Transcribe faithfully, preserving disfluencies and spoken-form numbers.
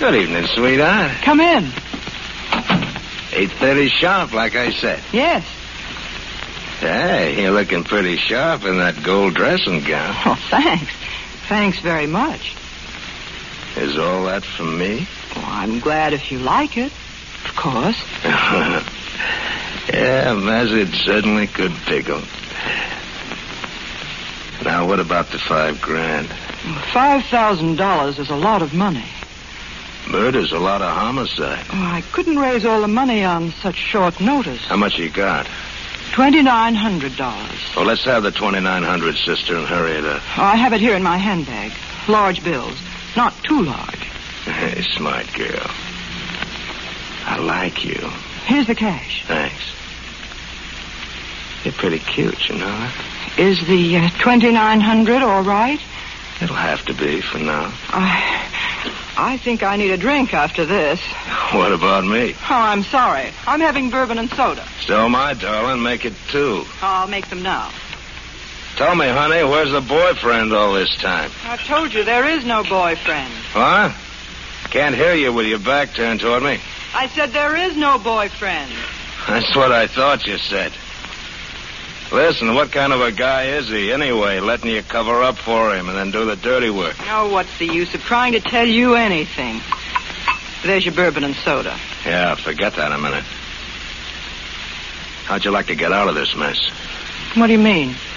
Good evening, sweetheart. Come in. eight thirty sharp, like I said. Yes. Hey, you're looking pretty sharp in that gold dressing gown. Oh, thanks. Thanks very much. Is all that for me? Well, I'm glad if you like it. Of course. Yeah, Mazid certainly could pickle. Now, what about the five grand? Five thousand dollars is a lot of money. Murder's a lot of homicide. Oh, I couldn't raise all the money on such short notice. How much you got? Twenty-nine hundred dollars. Well, let's have the twenty-nine hundred, sister, and hurry it up. Oh, I have it here in my handbag. Large bills. Not too large. Hey, smart girl. I like you. Here's the cash. Thanks. You're pretty cute, you know that? Is the uh, twenty-nine hundred all right? It'll have to be for now. I, I think I need a drink after this. What about me? Oh, I'm sorry. I'm having bourbon and soda. So am I, darling. Make it two. I'll make them now. Tell me, honey, where's the boyfriend all this time? I told you there is no boyfriend. What? Can't hear you with your back turned toward me. I said there is no boyfriend. That's what I thought you said. Listen, what kind of a guy is he anyway, letting you cover up for him and then do the dirty work? Oh, what's the use of trying to tell you anything? There's your bourbon and soda. Yeah, forget that a minute. How'd you like to get out of this mess? What do you mean?